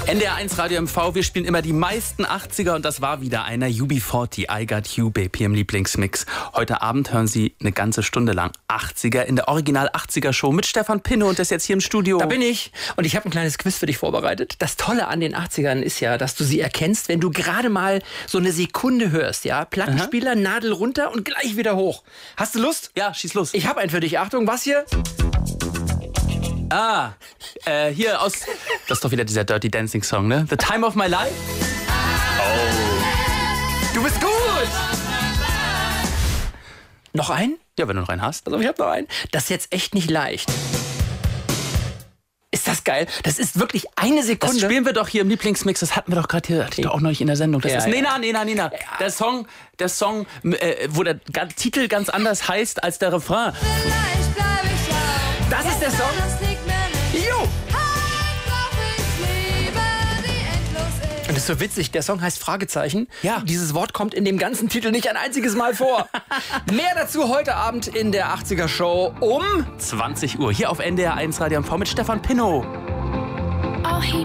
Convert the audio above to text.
NDR1 Radio MV, wir spielen immer die meisten 80er und das war wieder einer. UB40, I Got You, Baby im Lieblingsmix. Heute Abend hören Sie eine ganze Stunde lang 80er in der Original 80er Show mit Stefan Pinne und das jetzt hier im Studio. Da bin ich und ich habe ein kleines Quiz für dich vorbereitet. Das Tolle an den 80ern ist ja, dass du sie erkennst, wenn du gerade mal so eine Sekunde hörst. Ja, Plattenspieler, Nadel runter und gleich wieder hoch. Hast du Lust? Ja, schieß los. Ich habe einen für dich. Achtung, was hier? Hier aus... Das ist doch wieder dieser Dirty Dancing Song, ne? The Time of My Life. Du bist gut! Noch einen? Ja, wenn du noch einen hast. Also ich habe noch einen. Das ist jetzt echt nicht leicht. Ist das geil? Das ist wirklich eine Sekunde. Das spielen wir doch hier im Lieblingsmix. Das hatten wir doch gerade hier, hatte ich doch auch neulich in der Sendung. Das ist Nena. Ja. Der Song, wo der Titel ganz anders heißt als der Refrain. Das ist der Song. Jo! Und das ist so witzig, der Song heißt Fragezeichen. Ja. Dieses Wort kommt in dem ganzen Titel nicht ein einziges Mal vor. Mehr dazu heute Abend in der 80er Show um 20 Uhr hier auf NDR1 Radio MV mit Stefan Pinnow. Oh, he